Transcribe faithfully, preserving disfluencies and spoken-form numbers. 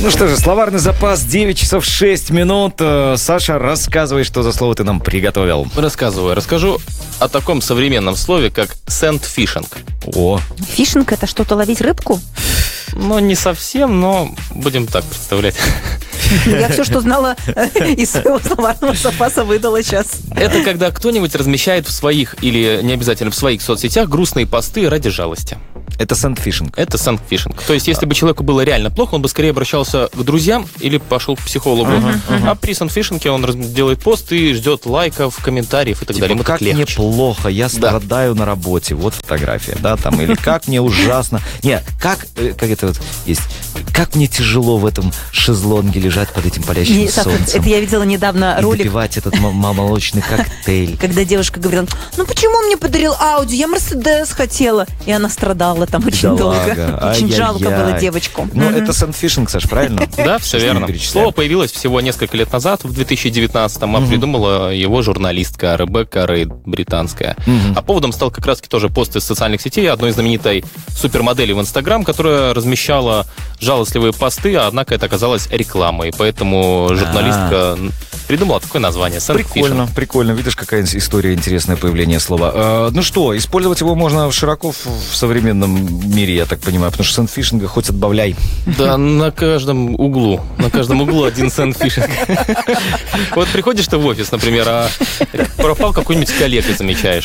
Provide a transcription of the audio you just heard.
Ну что же, словарный запас девять часов шесть минут. Саша, рассказывай, что за слово ты нам приготовил. Рассказываю. Расскажу о таком современном слове, как сэндфишинг. О, Фишинг — это что-то ловить рыбку? Ну, не совсем, но будем так представлять. Я все, что знала из своего словарного запаса, выдала сейчас. Это когда кто-нибудь размещает в своих, или не обязательно в своих соцсетях, грустные посты ради жалости. это сэндфишинг. Это сэндфишинг. То есть, если бы человеку было реально плохо, он бы скорее обращался к друзьям или пошел к психологу. Uh-huh, uh-huh. А при сэндфишинге он делает пост и ждет лайков, комментариев и так типа, далее. Ему как так легче. мне плохо, я страдаю да. на работе. Вот фотография, да, там. Или как мне ужасно. Не, как, как это вот есть. Как мне тяжело в этом шезлонге лежать под этим палящим Не, солнцем. Это я видела недавно и ролик. допивать этот молочный коктейль. Когда девушка говорила, ну почему он мне подарил Ауди, я Мерседес хотела. И она страдала там очень да долго. Лага. Очень Ай-яй-яй. жалко было девочку. Ну, mm-hmm. это сэндфишинг, Саш, правильно? Да, все верно. Слово появилось всего несколько лет назад, в две тысячи девятнадцатом, а mm-hmm. придумала его журналистка Ребекка Рейд, британская. Mm-hmm. А поводом стал как раз-таки тоже пост из социальных сетей одной знаменитой супермодели в Инстаграм, которая размещала жалостливые посты, однако это оказалось рекламой. Поэтому журналистка А-а-а. придумала такое название. Прикольно, прикольно. Видишь, какая история интересная, появление слова. А, ну что, использовать его можно широко в современном мире, я так понимаю, потому что сэндфишинга хоть отбавляй. Да, на каждом углу. На каждом углу один сэндфишинг. Вот приходишь ты в офис, например, а пропал какой-нибудь коллега, замечаешь.